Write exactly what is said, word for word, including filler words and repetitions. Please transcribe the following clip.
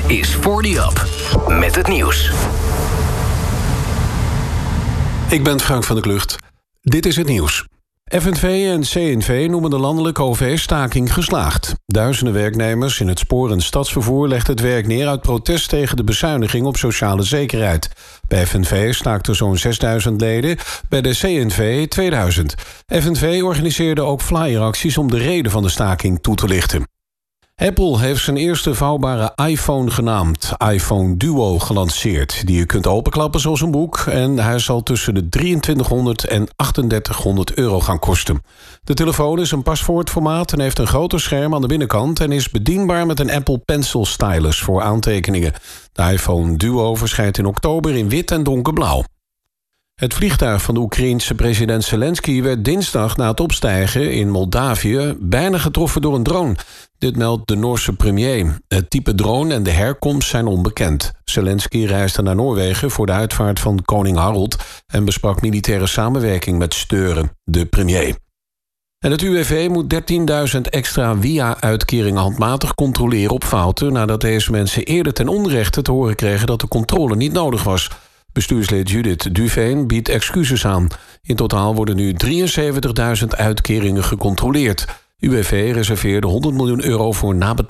is forty Up met het nieuws. Ik ben Frank van der Klucht. Dit is het nieuws. F N V en C N V noemen de landelijke O V-staking geslaagd. Duizenden werknemers in het spoor- en stadsvervoer legden het werk neer uit protest tegen de bezuiniging op sociale zekerheid. Bij F N V staakten zo'n zesduizend leden, bij de C N V tweeduizend. F N V organiseerde ook flyeracties om de reden van de staking toe te lichten. Apple heeft zijn eerste vouwbare iPhone genaamd iPhone Duo gelanceerd, die je kunt openklappen zoals een boek, en hij zal tussen de drieëntwintighonderd en achtendertighonderd euro gaan kosten. De telefoon is een paspoortformaat en heeft een groter scherm aan de binnenkant en is bedienbaar met een Apple Pencil stylus voor aantekeningen. De iPhone Duo verschijnt in oktober in wit en donkerblauw. Het vliegtuig van de Oekraïense president Zelensky werd dinsdag na het opstijgen in Moldavië bijna getroffen door een drone. Dit meldt de Noorse premier. Het type drone en de herkomst zijn onbekend. Zelensky reisde naar Noorwegen voor de uitvaart van koning Harald en besprak militaire samenwerking met Steuren, de premier. En het U W V moet dertienduizend extra W I A-uitkeringen handmatig controleren op fouten nadat deze mensen eerder ten onrechte te horen kregen dat de controle niet nodig was. Bestuurslid Judith Duveen biedt excuses aan. In totaal worden nu drieënzeventigduizend uitkeringen gecontroleerd. U W V reserveerde honderd miljoen euro voor nabetaling.